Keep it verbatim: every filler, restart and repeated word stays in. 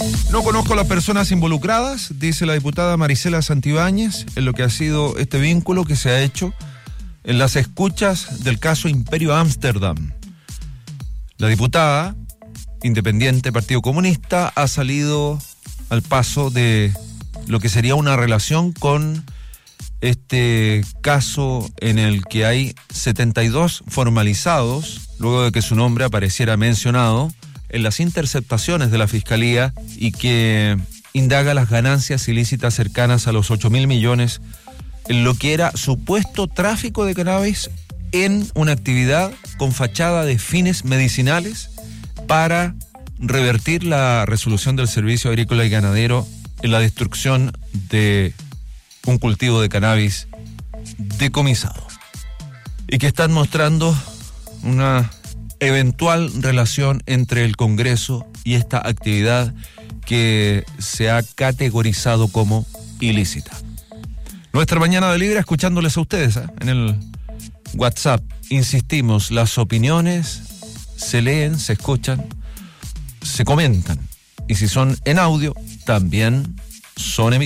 No conozco a las personas involucradas, dice la diputada Marisela Santibáñez, en lo que ha sido este vínculo que se ha hecho en las escuchas del caso Imperio Ámsterdam. La diputada, independiente, Partido Comunista, ha salido al paso de lo que sería una relación con este caso en el que hay setenta y dos formalizados, luego de que su nombre apareciera mencionado en las interceptaciones de la Fiscalía y que indaga las ganancias ilícitas cercanas a los ocho mil millones en lo que era supuesto tráfico de cannabis en una actividad con fachada de fines medicinales para revertir la resolución del Servicio Agrícola y Ganadero en la destrucción de un cultivo de cannabis decomisado, y que están mostrando una eventual relación entre el Congreso y esta actividad que se ha categorizado como ilícita. Nuestra mañana de Libre, escuchándoles a ustedes, ¿eh? En el WhatsApp, insistimos, las opiniones se leen, se escuchan, se comentan, y si son en audio, también son emitidas.